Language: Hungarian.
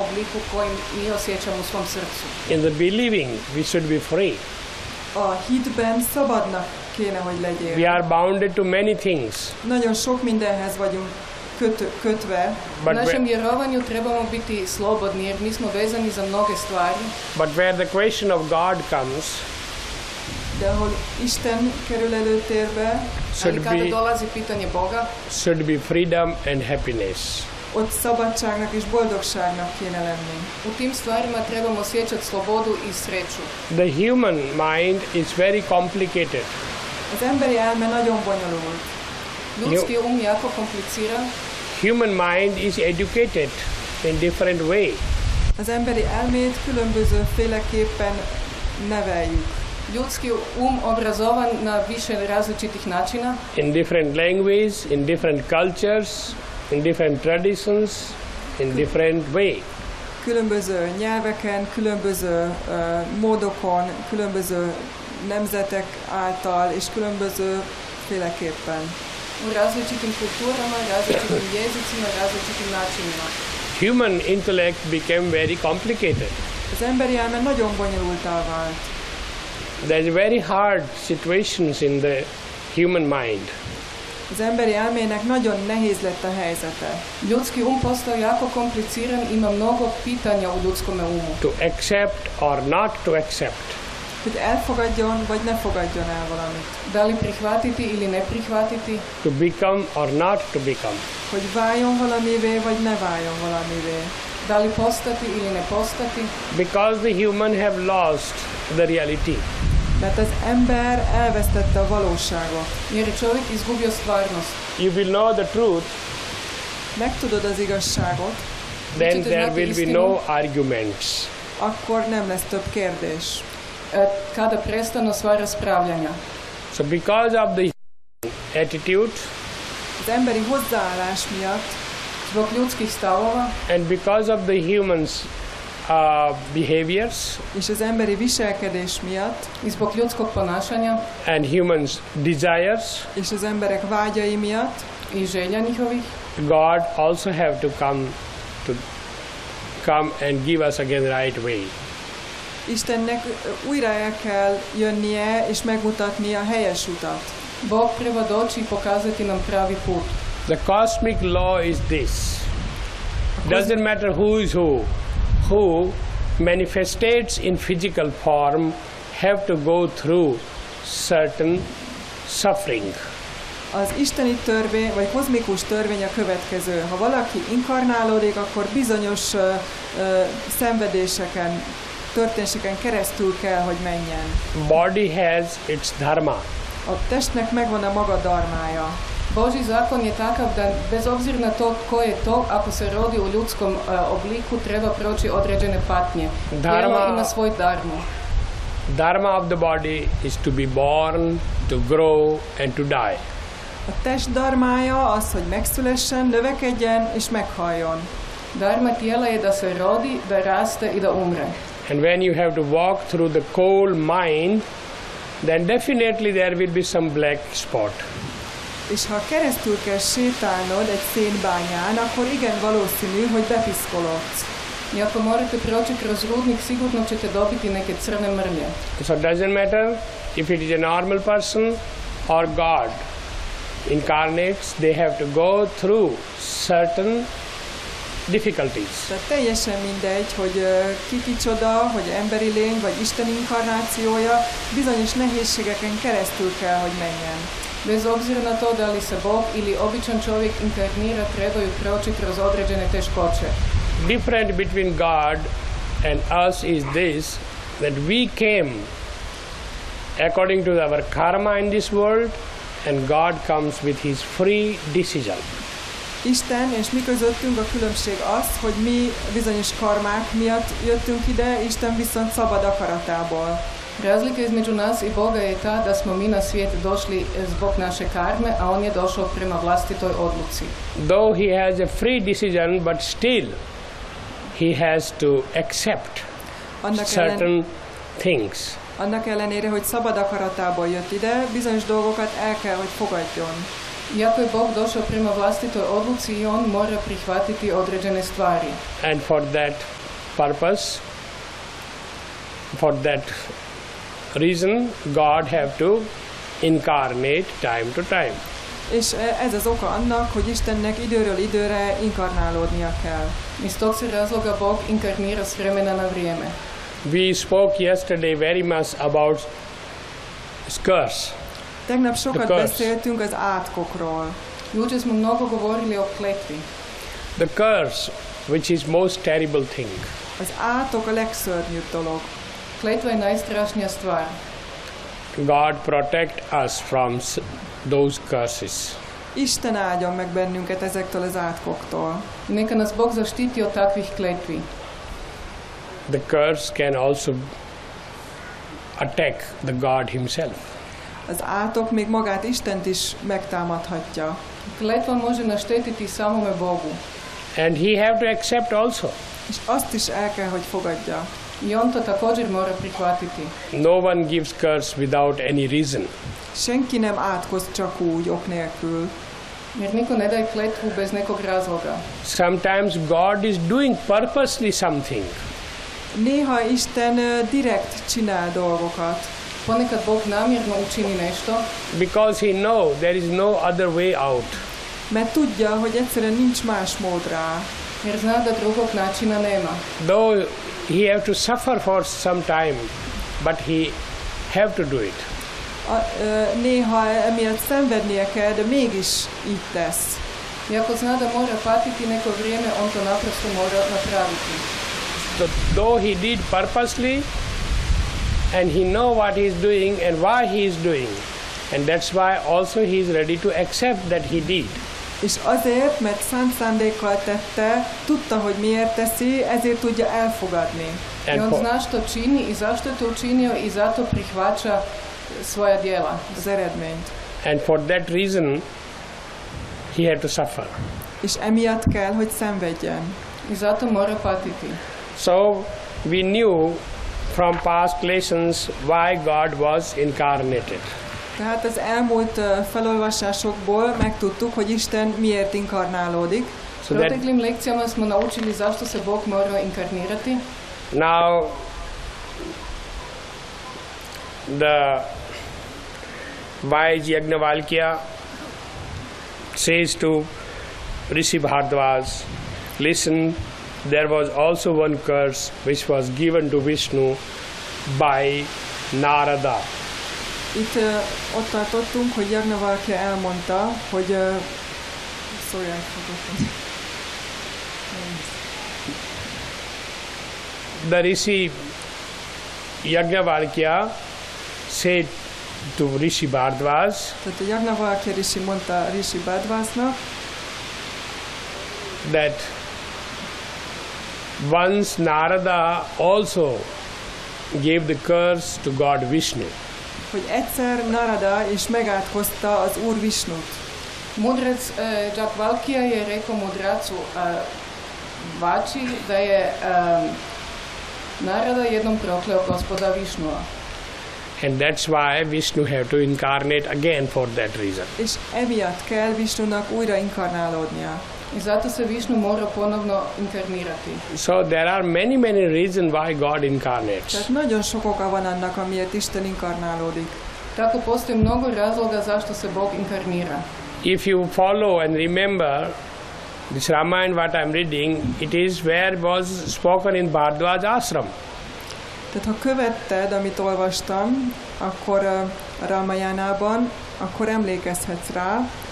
obliku kojim mi osjećamo u svom srcu. In the believing, we should be free. A hitben szabadnak kéne, hogy legyél. We are bounded to many things. Nagyon sok mindenhez vagyunk kötve. U našem vjerovanju trebamo biti slobodni jer mi smo vezani za mnoge stvari. But where the question of God comes, de ahol Isten kerül előtérbe, ali kada dolazi pitanje Boga, should be freedom and happiness. Ott szabadságnak és boldogságnak kéne lenni. U tim stvarima trebamo osjećati slobodu i sreću. The human mind is very complicated. Az emberi elme nagyon bonyolult. Ljudski jako kompliciran. Human mind is educated in different way. Az emberi elmét különböző féleképpen neveljük. Ljudski obrazovan na više različitih načina. In different languages, in different cultures, in different traditions, in different way. Különböző nyelveken, különböző módokon, különböző nemzetek által és különböző féleképpen. U različitim kulturama, različitim jezicima, različitim načinima. Human intellect became very complicated. Az emberi elme nagyon bonyolultá vált. There's very hard situations in the human mind. Az emberi elmének nagyon nehéz lett a helyzete. Ljudski postao jako kompliciran, ima mnogo pitanja u ljudskome umu. To accept or not to accept. Hogy elfogadjon vagy ne fogadjon el valamit. Da li prihvatiti ili ne prihvatiti. To become or not to become. Hogy váljon valamivé vagy ne váljon valamivé. Da li postati ili ne postati. Because the human have lost the reality. Mert az ember elvesztette a valóságot. Jer je čovjek izgubio stvarnost. You will know the truth. Megtudod az igazságot. Then there will be no arguments. Akkor nem lesz több kérdés. Kada prestanu sva raspravljanja. So because of the attitude, az emberi hozzáállás miatt, zbog ljudskih stavova, and because of the humans behaviors, és az emberi viselkedés miatt, i zbog ljudskog ponašanja, and humans desires, és az emberek vágyai miatt, i želja njihovih, God also have to come and give us again the right way. Istennek újra el kell jönnie és megmutatni a helyes utat. Bog treba doći i pokazati nam pravi put. The cosmic law is this. Doesn't matter who is who manifestates in physical form have to go through certain suffering. Az isteni törvény, vagy kozmikus törvény a következő. Ha valaki inkarnálódik, akkor bizonyos szenvedéseken, történéseken keresztül kell, hogy menjen. Body has its dharma. A testnek megvan a maga dharmája. Božji zakon je takav da bez obzira na to ko je to, ako se rodi u ljudskom obliku, treba proći određene patnje. Tijelo ima svoj dharmu. Dharma of the body is to be born, to grow and to die. A test dharmája az, hogy megszülessen, növekedjen és meghaljon. Dharma tijela je da se rodi, da raste i da umre. And when you have to walk through the coal mine, then definitely there will be some black spot. És ha keresztül kell sétálnod egy szénbányán, akkor igen valószínű, hogy bepiszkolodsz. I ako morate proći kroz rudnik, sigurno ćete dobiti neke crne mrlje. So it doesn't matter if it is a normal person or God incarnates, they have to go through certain difficulties. Tehát teljesen mindegy, hogy ki kicsoda, hogy emberi lény, vagy Isten inkarnációja, bizonyos nehézségeken keresztül kell, hogy menjen. Bez obzira na to da li se Bog ili običan čovjek inkarnira, trebaju proći kroz određene teškoće. Different between God and us is this, that we came according to our karma in this world, and God comes with his free decision. Isten és mi közöttünk a különbség az, hogy mi bizonyos karmák miatt jöttünk ide, Isten viszont szabad akaratából. Razlika između nas i Boga je ta da smo mi na svijet došli zbog naše karme, a on je došao prema vlastitoj odluci. Though he has a free decision, but still he has to accept certain things. Annak ellenére, hogy szabad akaratából jött ide, bizonyos dolgokat el kell, hogy fogadjon. Iako je Bog došao prema vlastitoj odluci, i on mora prihvatiti određene stvari. And for that purpose, for that reason God have to incarnate time to time. És ez az oka annak, hogy Istennek időről időre inkarnálódnia kell. Iz tog se razloga Bog inkarnira s vremena na vrijeme. We spoke yesterday very much about curse. Tegnap sokat beszéltünk az átkokról. Jučer smo mnogo govorili o kletvi. The curse, which is most terrible thing. Az átok a legszörnyűbb dolog. Kletva je najstrašnija stvar. God protect us from those curses. Isten áldjon meg bennünket ezektől az átkoktól. Neka nas Bog zaštiti od takvih kletvi. The curse can also attack the God himself. Az átok még magát Istent is megtámadhatja. Kletva može naštetiti samome Bogu. And he have to accept also. És azt is el kell, hogy fogadja. I on to također mora prihvatiti. No one gives curse without any reason. Senki nem átkoz csak úgy, ok nélkül. Jer niko ne daje kletvu bez nekog razloga. Sometimes God is doing purposely something. Néha Isten direkt csinál dolgokat. Ponekad Bog namjerno učini nešto. Because he knows there is no other way out. Mert tudja, hogy egyszerűen nincs más mód rá. Jer zna da drugog načina nema. Though he have to suffer for some time, but he have to do it. Néha emiatt szenvednie kell, de mégis így tesz. Iako zna da mora patiti neko vrijeme, on to naprosto mora napraviti. So, though he did purposely, and he know what he is doing and why he is doing, and that's why also he is ready to accept that he did. És azért, mert szánt szándékkal tette, tudta, hogy miért teszi, ezért tudja elfogadni. I on zna što čini i zašto je to učinio i zato prihvaća svoja djela. Az eredményt. And for that reason, he had to suffer. És emiatt kell, hogy szenvedjen. I zato mora patiti. So we knew from past lessons why God was incarnated. Tehát az elmúlt felolvasásokból megtudtuk, hogy Isten miért inkarnálódik. Proteklim lekcijama smo naučili zašto se Bog mora inkarnirati. Now the wise Yajnavalkya says to Rishi Bhardwaj, listen, there was also one curse which was given to Vishnu by Narada. Itt ott tartottunk, hogy Yajnavalkya elmondta, hogy The Rishi Yajnavalkya said to Rishi Bhardwaj, tehát a Yajnavalkya Rishi mondta Rishi Bhardwajnak, that once Narada also gave the curse to God Vishnu. Hogy egyszer Narada is megátkozta az Úr Visnut. Mudrac Yajnavalkya je rekao mudracu Vači da je Narada jednom prokleo gospoda Višnua. And that's why Vishnu have to incarnate again for that reason. És emiatt kell Visnunak újra inkarnálódnia. I zato se Višnu mora ponovno inkarnirati. So there are many reasons why God incarnates. Tehát nagyon sok oka van annak, amiért Isten inkarnálódik. Tako postoji mnogo razloga zašto se Bog inkarnira. If you follow and remember this Ramayana what I am reading, it is where was spoken in Bhardwaj ashram. Tehát ha követted, amit olvastam, akkor a Ramayánában, akkor emlékezhetsz rá,